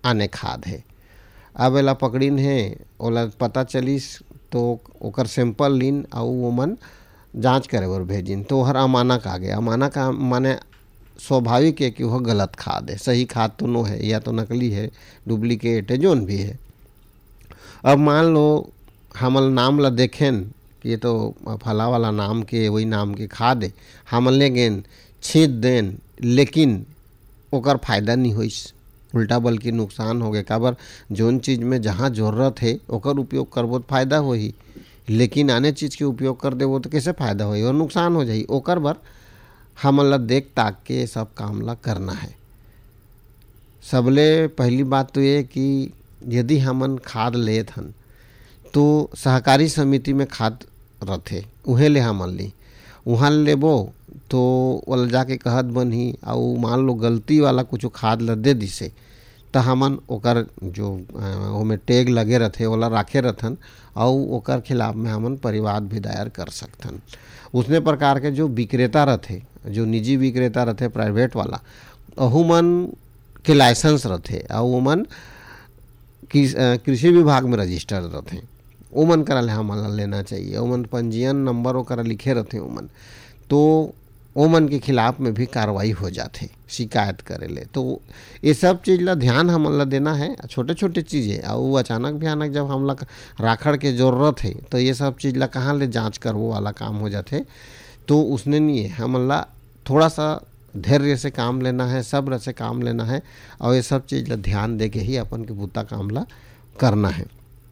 आने खाद है। अब एला पकड़िन है, ओला पता चलिस तो ओकर सैंपल लिन और ओमन जांच करे बर भेजिन तो हर अमानक आ गए। अमानक माने स्वाभाविक है कि वह गलत खाद है, सही खाद तो नो है, या तो नकली है, डुप्लीकेट है, जोन भी है। अब मान लो हमल नाम ला देखें कि ये तो फला वाला नाम के वही नाम के खाद है, हमन ले गेन छींच देन, लेकिन ओकर फायदा नहीं होइस, उल्टा बल्कि नुकसान हो गए। काबर जोन चीज़ में जहाँ जरूरत है ओकर उपयोग करबो तो फायदा होही, लेकिन आने चीज़ के उपयोग कर देबो तो कैसे फायदा होही और नुकसान हो जाही। ओकर बर हमन ला देख ताक के सब काम ला करना है। सबले पहली बात तो ये कि यदि हमन खाद लेत हन तो सहकारी समिति में खाद रथे, उहे ले हमन ली, उहाँ लेबो तो ओला जाके कहत बनही, और मान लो गलती वाला कुछ खाद ला दे दिसे तो हमन ओकर जो ओमे टैग लगे रहते ओला राखे रहथन और ओकर खिलाफ में हमन परिवाद भी दायर कर सकथन। उसने प्रकार के जो विक्रेता रहते, जो निजी विक्रेता रहते प्राइवेट वाला, अहू मन के लाइसेंस रहते और ओमन कृषि विभाग में रजिस्टर रहते, ओमन करा ले हमन लेना चाहिए। ओमन पंजीयन नंबर ओकरा लिखे रहते ओमन, तो ओमन के खिलाफ में भी कार्रवाई हो जाते शिकायत करे ले। तो ये सब चीज़ ला ध्यान हमन ला देना है, छोटे छोटे चीज़ें। और अचानक भयानक जब हम ला राखड़ के ज़रूरत है तो ये सब चीज़ ला कहाँ ले जांच करवो वाला काम हो जाते। तो उसने नहीं है, हमन ला थोड़ा सा धैर्य से काम लेना है, सब्र से काम लेना है, और ये सब चीज़ ला ध्यान दे के ही अपन के बूता काम ला करना है।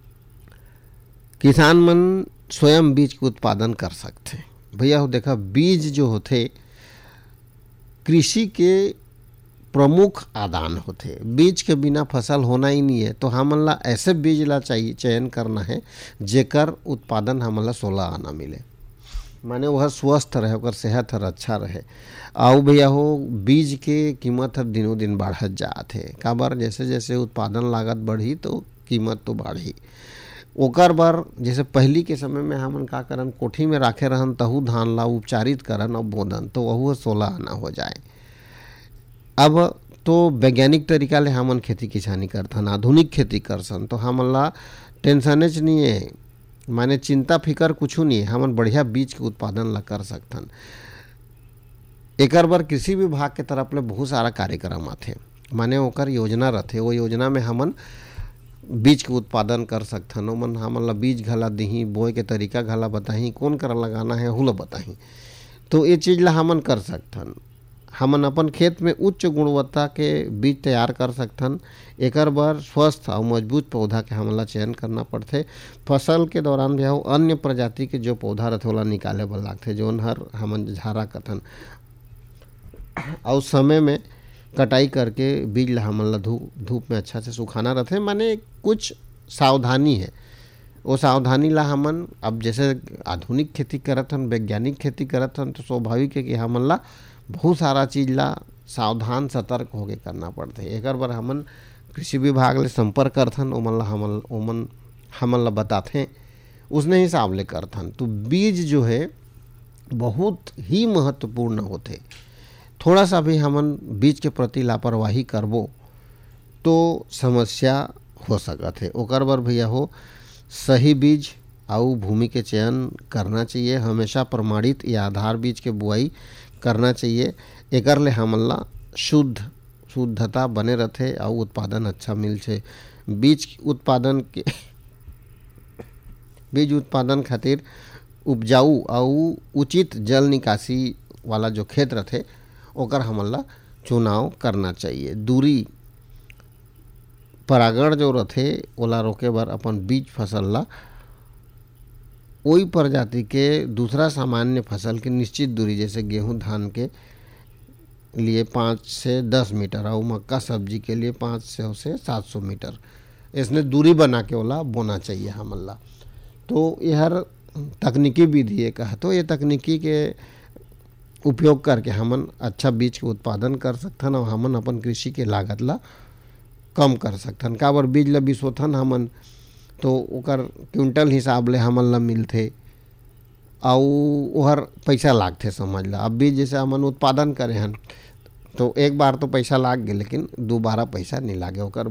किसान मन स्वयं बीज के उत्पादन कर सकते हैं। भैया हो देखा, बीज जो होते कृषि के प्रमुख आदान होते, बीज के बिना फसल होना ही नहीं है। तो हमन ला ऐसे बीज ला चाहिए चयन करना है जेकर उत्पादन हमन ला 16 आना मिले, माने वह स्वस्थ रहे, ओकर सेहत हर अच्छा रहे। और भैया हो बीज के कीमत हर दिनों दिन बढ़त जात है, काबर जैसे जैसे उत्पादन लागत बढ़ी तो कीमत तो बढ़ी। ओकर बर जैसे पहली के समय में हमन का करन, कोठी में राखे रहन तहु धान ला उपचारित करन और बोदन तो वह 16 आना हो जाए। अब तो वैज्ञानिक तरीका ले हमन खेती किसानी करथन, आधुनिक खेती करसन, तो हमन ला टेंशनेच नहीं है, माने चिंता फिकर कुछ नहीं है, हमन बढ़िया बीज के उत्पादन ला कर सकथन। एकर बर कृषि विभाग के तरफ ले बहुत सारा कार्यक्रम आथे, माने ओकर योजना रहथे, वो योजना में हमन बीज के उत्पादन कर सकथन। ओमन हमन ला बीज घला दिही, बोए के तरीका घला बताही, कौन करा लगाना है हुला बताही, तो ये चीज़ ला हमन कर सकथन। हमन अपन खेत में उच्च गुणवत्ता के बीज तैयार कर सकथन। एकर बर स्वस्थ और मजबूत पौधा के हमन ला चयन करना पड़थे। फसल के दौरान भी अन्य प्रजाति के जो पौधा रहथे ओला निकाले बर लागथे, जोन हर हमन झारा कथन, और समय में कटाई करके बीज ला हमन ला धूप में अच्छा से सुखाना रहथे। माने कुछ सावधानी है, वो सावधानी ला हमन अब जैसे आधुनिक खेती करत हन, वैज्ञानिक खेती करत हन, तो स्वाभाविक है कि हमन ला बहुत सारा चीज़ ला सावधान सतर्क होके करना पड़थे। एकर बर हमन कृषि विभाग ले संपर्क करथन, ओमन हमन ला बताथे, उसने हिसाब ले करथन। तो बीज जो है बहुत ही महत्वपूर्ण होते। थोड़ा सा भी हमन बीज के प्रति लापरवाही करबो तो समस्या हो सकत है। ओकर बर भैया हो सही बीज और भूमि के चयन करना चाहिए, हमेशा प्रमाणित या आधार बीज के बुआई करना चाहिए। एकर ले हमन ला शुद्धता बने रहथे और उत्पादन अच्छा मिलथे। बीज उत्पादन खातिर उपजाऊ और उचित जल निकासी वाला जो खेत रहथे ओकर हमन ला चुनाव करना चाहिए। दूरी परागण जो रहथे ओला रोके बर अपन बीज फसल ला वही प्रजाति के दूसरा सामान्य फसल की निश्चित दूरी, जैसे गेहूं धान के लिए 5 से 10 मीटर और मक्का सब्जी के लिए 500 से 700 मीटर इसने दूरी बना के ओला बोना चाहिए हमन ला। तो यह तकनीकी विधि है कहा, तो ये तकनीकी के उपयोग करके हमन अच्छा बीज के उत्पादन कर सकथन और हमन अपन कृषि के लागत ला कम कर सकथन। काबर बीज ला बिसोथन हमन तो ओकर क्विंटल हिसाब ले हमन ला मिलथे और ओहर पैसा लागथे समझ ला। अब बीज जैसे हमन उत्पादन करे हन तो एक बार तो पैसा लाग गए, लेकिन दोबारा पैसा नहीं लागे। ओकर